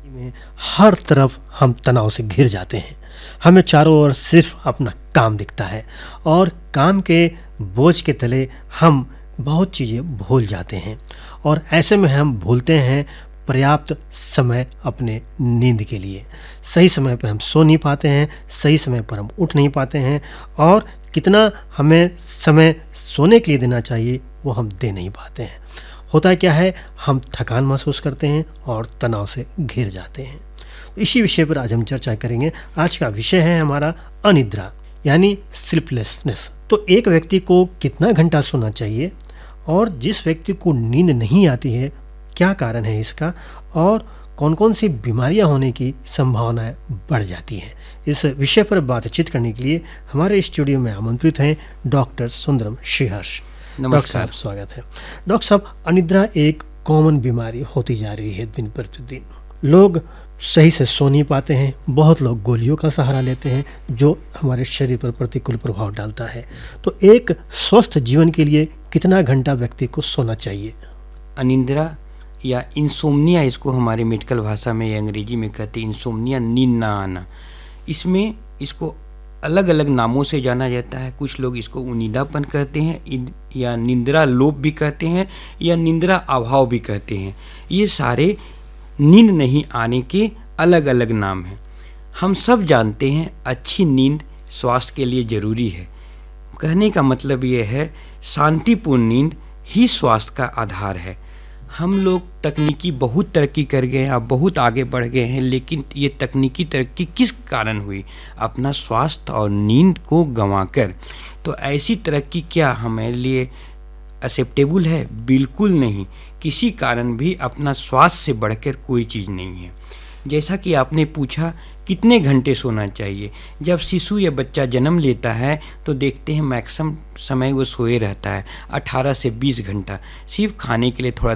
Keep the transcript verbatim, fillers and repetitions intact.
में हर तरफ हम तनाव से घिर जाते हैं। हमें चारों ओर सिर्फ अपना काम दिखता है और काम के बोझ के तले हम बहुत चीज़ें भूल जाते हैं और ऐसे में हम भूलते हैं पर्याप्त समय अपने नींद के लिए। सही समय पर हम सो नहीं पाते हैं, सही समय पर हम उठ नहीं पाते हैं और कितना हमें समय सोने के लिए देना चाहिए वो हम दे नहीं पाते हैं। होता क्या है, हम थकान महसूस करते हैं और तनाव से घिर जाते हैं। तो इसी विषय पर आज हम चर्चा करेंगे। आज का विषय है हमारा अनिद्रा यानी स्लीपलेसनेस। तो एक व्यक्ति को कितना घंटा सोना चाहिए और जिस व्यक्ति को नींद नहीं आती है क्या कारण है इसका और कौन कौन सी बीमारियां होने की संभावनाएं बढ़ जाती हैं। इस विषय पर बातचीत करने के लिए हमारे स्टूडियो में आमंत्रित हैं डॉक्टर सुंदरम श्रीहर्ष। डॉक्टर साहब स्वागत है। डॉक्टर साहब, अनिद्रा एक कॉमन बीमारी होती जा रही है दिन प्रतिदिन। लोग सही से सो नहीं पाते हैं, बहुत लोग गोलियों का सहारा लेते हैं जो हमारे शरीर पर प्रतिकूल प्रभाव डालता है। तो एक स्वस्थ जीवन के लिए कितना घंटा व्यक्ति को सोना चाहिए? अनिद्रा या इंसोम्निया, इसको हमारे मेडिकल भाषा में या अंग्रेजी में कहते हैं इंसोम्निया, नींद ना आना। इसमें इसको अलग अलग नामों से जाना जाता है। कुछ लोग इसको उनीदापन कहते हैं या निंद्रा लोप भी कहते हैं या निंद्रा अभाव भी कहते हैं। ये सारे नींद नहीं आने के अलग अलग नाम हैं। हम सब जानते हैं अच्छी नींद स्वास्थ्य के लिए ज़रूरी है। कहने का मतलब ये है शांतिपूर्ण नींद ही स्वास्थ्य का आधार है। हम लोग तकनीकी बहुत तरक्की कर गए हैं, अब बहुत आगे बढ़ गए हैं, लेकिन ये तकनीकी तरक्की किस कारण हुई? अपना स्वास्थ्य और नींद को गंवाकर। तो ऐसी तरक्की क्या हमारे लिए एक्सेप्टेबल है? बिल्कुल नहीं। किसी कारण भी अपना स्वास्थ्य से बढ़कर कोई चीज़ नहीं है। जैसा कि आपने पूछा कितने घंटे सोना चाहिए, जब शिशु या बच्चा जन्म लेता है तो देखते हैं मैक्सिमम समय वो सोए रहता है अठारह से बीस घंटा। सिर्फ खाने के लिए थोड़ा